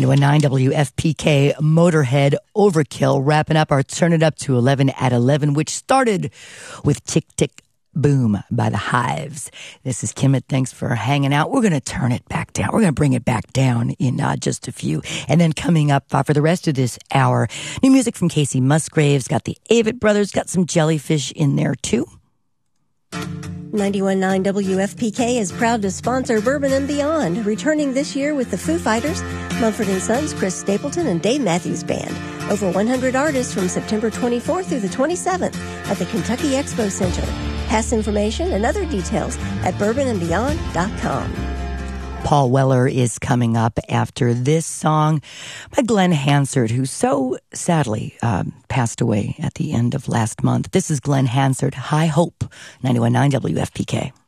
91.9 WFPK, Motorhead, Overkill, wrapping up our Turn It Up to 11 at 11, which started with Tick Tick Boom by The Hives. This is Kimmett. Thanks for hanging out. We're going to turn it back down. We're going to bring it back down in just a few. And then coming up for the rest of this hour, new music from Casey Musgraves, got the Avett Brothers, got some Jellyfish in there too. 91.9 WFPK is proud to sponsor Bourbon and Beyond, returning this year with the Foo Fighters, Mumford & Sons, Chris Stapleton, and Dave Matthews Band. Over 100 artists from September 24th through the 27th at the Kentucky Expo Center. Pass information and other details at bourbonandbeyond.com. Paul Weller is coming up after this song by Glenn Hansard, who so sadly passed away at the end of last month. This is Glenn Hansard, High Hope, 91.9 WFPK.